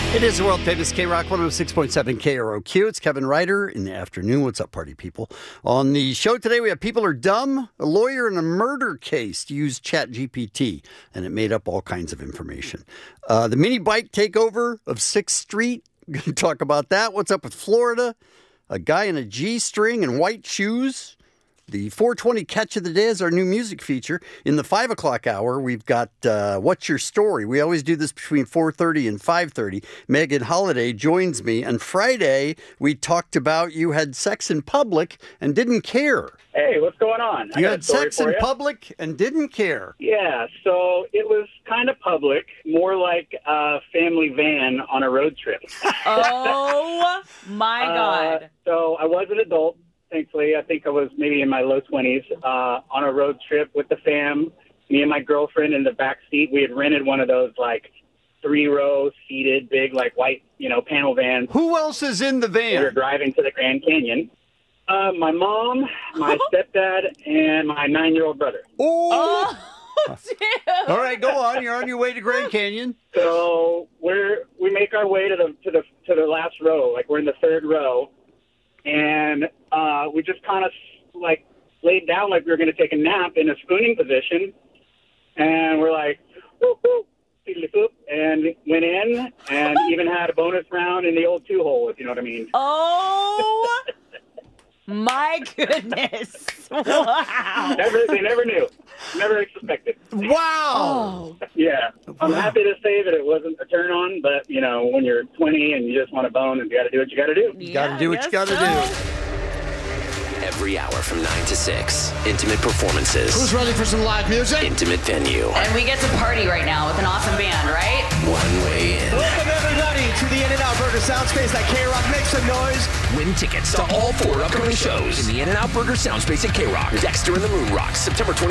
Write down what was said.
It is the world famous K-Rock 106.7 KROQ. It's Kevin Ryder in the afternoon. What's up, party people? On the show today, we have People Are Dumb, a lawyer in a murder case used ChatGPT, and it made up all kinds of information. The mini bike takeover of 6th Street. We're going to talk about that. What's up with Florida? A guy in a G-string and white shoes. The 420 Catch of the Day is our new music feature. In the 5 o'clock hour, we've got What's Your Story? We always do this between 4:30 and 5:30. Megan Holiday joins me. And Friday, we talked about you had sex in public and didn't care. Hey, what's going on? You had sex in public and didn't care. Yeah, so it was kind of public, more like a family van on a road trip. Oh, my God. So I was an adult. Thankfully, I think I was maybe in my low 20s on a road trip with the fam. Me and my girlfriend in the back seat. We had rented one of those, like, 3-row seated, big, like, white, panel vans. Who else is in the van? We were driving to the Grand Canyon. My mom, my stepdad, and my 9-year-old brother. Oh, Dude. all right, go on. You're on your way to Grand Canyon. So we make our way to the last row. Like, we're in the third row. And we just kind of, like, laid down like we were going to take a nap in a spooning position. And we're like, whoop, whoop, fiddly foop, and went in and even had a bonus round in the old 2-hole, if you know what I mean. Oh, my goodness. Wow. They never knew. Never expected. Wow. Oh. Yeah. I'm happy to say that it wasn't a turn on, but, when you're 20 and you just want a bone and you got to do what you got to do. You got to do what you got to do. Every hour from 9 to 6. Intimate performances. Who's ready for some live music? Intimate venue. And we get to party right now with an awesome band, right? One way in. Welcome everybody to the In-N-Out Burger Soundspace at K-Rock. Make some noise. Win tickets to all 4 upcoming shows in the In-N-Out Burger Soundspace at K-Rock. Dexter and the Moon Rocks, September 20th.